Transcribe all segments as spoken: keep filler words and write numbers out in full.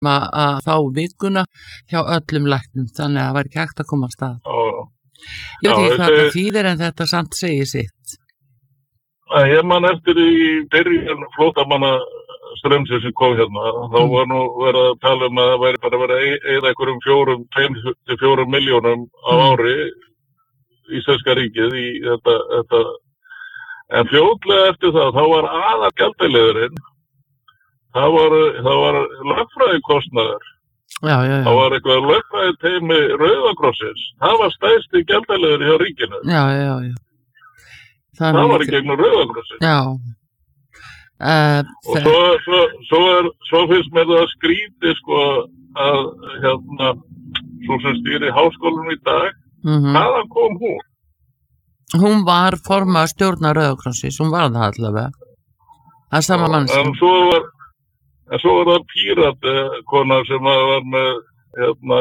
að, að fá vikuna hjá öllum læknum, þannig að það var ekki hægt að koma af stað. Já, Ég veit já, ekki hvað þetta- þetta þýðir en þetta samt segir sitt. Að Ég man eftir í byrjun flóttamanna strömsins sem kom hérna, þá Mm. var nú verið að tala um að það væri bara verið að eða einhverjum fjórum, tveim til fjórum miljónum á Mm. ári íslenska ríkið í þetta, þetta. En fljótlega eftir það, þá var aðal gjaldaliðurinn, það var, það var lögfræðikostnaður, Já, já, já. það var eitthvað lögfræði teimi Rauða krossins, það var stærsti gjaldaliður hjá ríkinu, Já, já, já. það nú var í líka- gegnum Rauða krossins. Já. Uh, Og svo, svo, svo, er, svo finnst mér það skrítið sko að hérna, svo sem stýri háskólanum í dag, mm hvaðan kom hún? Hún var formað stjórnar Rauðakrossins, hún var það allavega. Það er sama En mannskja. svo var, en svo var það pírat eh, kona sem að var með hérna,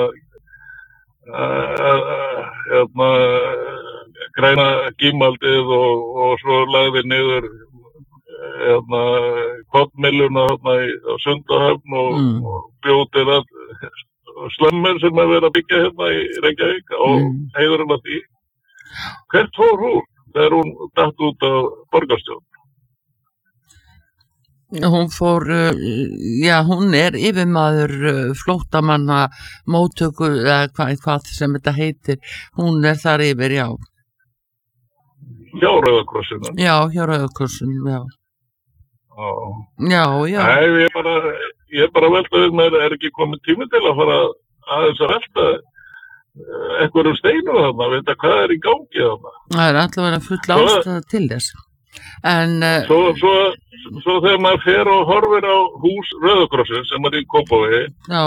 uh, hérna græna gímaldið og, og svo lagði niður eh, hérna kottmilluna hérna í á Sundahöfn og, Mm. og bjótið að slemmir sem er verið að byggja hérna í Reykjavík og Mm. heiðurinn að því. Hvert fór hún þegar hún datt út á borgarstjórn? Hún fór, uh, já, hún er yfirmaður uh, flóttamanna móttöku, eða hvað, hvað sem þetta heitir. Hún er þar yfir, já. Hjá Rauða krossinu. Já, hjá Rauðakrossinum, já. Já. Já, já. Nei, ég er bara, ég er bara að velta við mér, er ekki komið tími til að fara aðeins að velta eh, einhverjum steinu þarna, veit að hvað er í gangi þarna. Það er allavega full Svo- ástæða til þess. En, uh, Svo, svo, svo þegar maður fer og horfir á hús Rauða krossins sem er í Kópavogi já,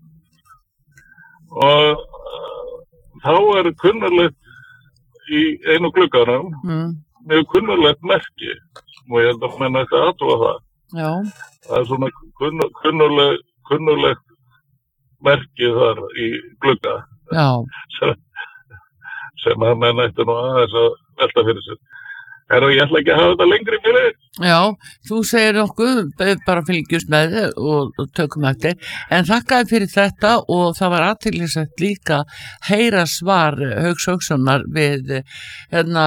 og uh, þá er kunnarlegt í einu glugganum, mm, mjög kunnarlegt merki og ég held að menna þetta aðtúa það. já, Það er svona kunnu- kunnarleg, kunnarlegt merki þar í glugga. já. sem, sem að menn ætti nú aðeins að velta fyrir sér. Herra, ég ætla ekki að hafa þetta lengri fyrir. Já, þú segir nokkuð, við bara fylgjumst með þið og, og tökum eftir, en þakkaði fyrir þetta og það var athyglisvert líka heyra svar Hauks Haukssonar við hérna,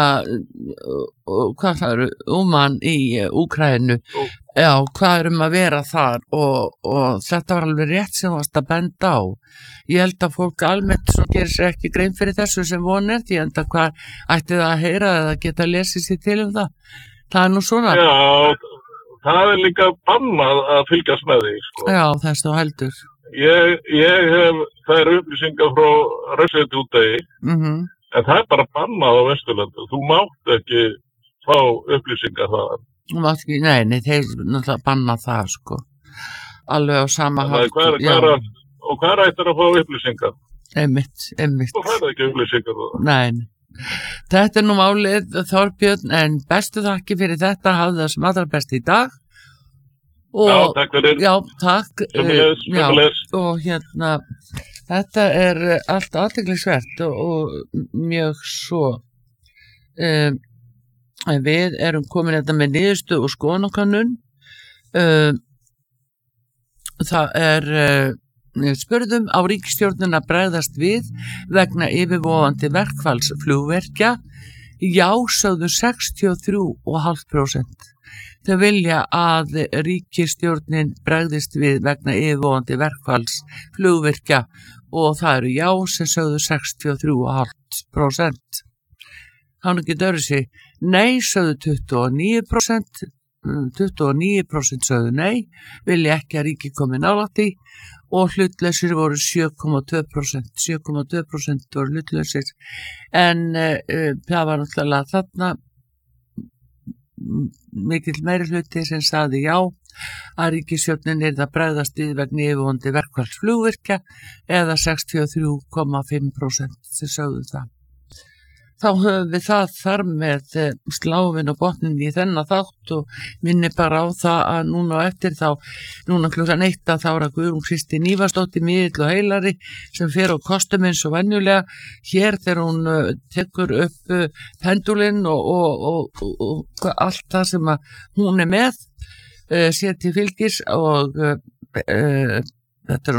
uh, hvað það eru, Úman í Úkraínu, Ú. já, hvað er um að vera þar og, og þetta var alveg rétt sem varst að benda á. Ég held að fólk almennt svo gerir sér ekki grein fyrir þessu sem vonir, því enda hvað ætti það að heyra eða geta lesið sér til um það. Það er nú svona. Já, það er líka bannað að fylgjast með því, sko. Já, þess þú heldur. Ég, ég hef, það er upplýsingar frá Rössetútegi, Mm en það er bara bannað á Vesturlandi. Þú mátt ekki fá upplýsingar þaðan. Nei, nei, þeir náttúrulega banna það, sko. Alveg á sama Þannig að hátt. hvað er, hvað er, að- og hvað er ættir að fá upplýsingar? Einmitt, einmitt. Þú færði ekki upplýsingar þaðan. Nei, nei. Þetta er nú málið, Þorbjörn, en bestu þakki fyrir þetta, hafði það sem allra best í dag. Og, Já, takk fyrir. Já, takk. Sömuleiðis, eh, já, sömuleiðis. og hérna, þetta er eh, allt athyglisvert og, og mjög svo. Um, við erum komin þetta með niðurstu og skoðanakönnun. Um, það er uh, spurðum á ríkisstjórnin að bregðast við vegna yfirvofandi verkfallsflugverkja. Já, sögðu sextíu og þrjú komma fimm prósent. Þau vilja að ríkisstjórnin bregðist við vegna yfirvofandi verkfallsflugverkja og það eru já sem sögðu sextíu og þrjú komma fimm prósent. Hann ekki dörru sig. Nei, sögðu tuttugu og níu prósent. tuttugu og níu prósent sögðu nei, vilja ekki að ríki komi nálægt því og hlutlausir voru sjö komma tvö prósent. sjö komma tvö prósent voru hlutlausir. En uh, það var náttúrulega þarna mikill meiri hluti sem sagði já að ríkisstjórnin er að bregðast við vegna yfirvofandi verkfallsflugvirkja eða sextíu og þrjú komma fimm prósent sem sögðu það. Þá höfum við það þar með sláfin og botnin í þennan þátt og minni bara á það að núna og eftir þá, núna klukkan eitt að þá er að Guðrún Kristín Ívarsdóttir miðill og heilari sem fer á kostum eins og venjulega hér þegar hún uh, tekur upp uh, pendulinn og, og, og, og, og allt það sem að hún er með uh, sér til fylgis og uh, uh, þetta er